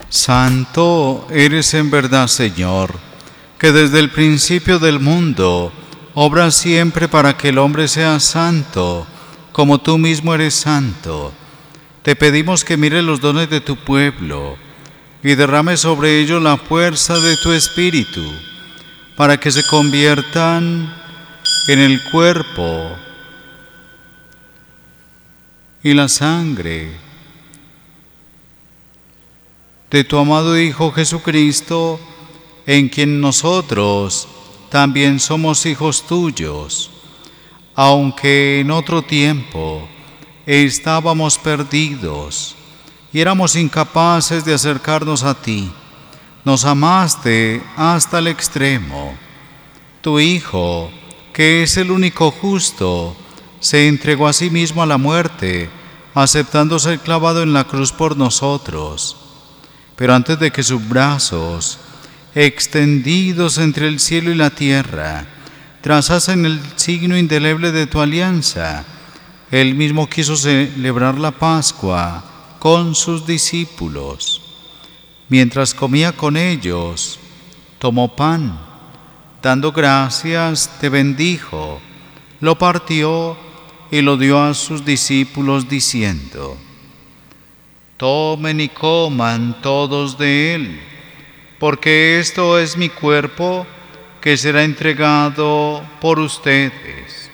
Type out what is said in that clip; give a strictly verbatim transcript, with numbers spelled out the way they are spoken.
Santo eres en verdad, Señor, que desde el principio del mundo obras siempre para que el hombre sea santo, como tú mismo eres santo. Te pedimos que mires los dones de tu pueblo y derrame sobre ellos la fuerza de tu Espíritu, para que se conviertan en el cuerpo y la sangre de tu amado Hijo Jesucristo, en quien nosotros también somos hijos tuyos, aunque en otro tiempo estábamos perdidos y éramos incapaces de acercarnos a ti. Nos amaste hasta el extremo. Tu Hijo, que es el único justo, se entregó a sí mismo a la muerte, aceptando ser clavado en la cruz por nosotros. Pero antes de que sus brazos, extendidos entre el cielo y la tierra, trazasen el signo indeleble de tu alianza, Él mismo quiso celebrar la Pascua con sus discípulos. Mientras comía con ellos, tomó pan, dando gracias, te bendijo, lo partió y lo dio a sus discípulos diciendo: tomen y coman todos de él, porque esto es mi cuerpo que será entregado por ustedes.